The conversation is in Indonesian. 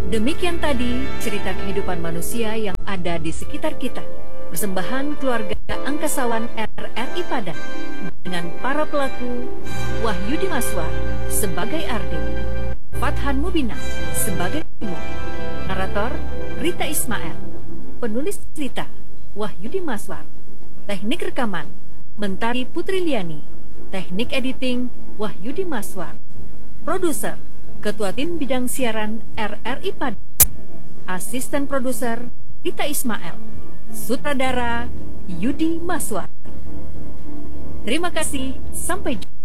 Demikian tadi cerita kehidupan manusia yang ada di sekitar kita. Persembahan keluarga Angkasawan RRI Padang dengan para pelaku Wahyudi Maswar sebagai Ardi, Fathan Mubina sebagai Ibu, narator Rita Ismail, penulis cerita Wahyudi Maswar, teknik rekaman Mentari Putri Liani, teknik editing Wahyudi Maswar, produser Ketua Tim Bidang Siaran RRI Padang, asisten produser Rita Ismail, sutradara Yudi Maswar. Terima kasih, sampai jumpa.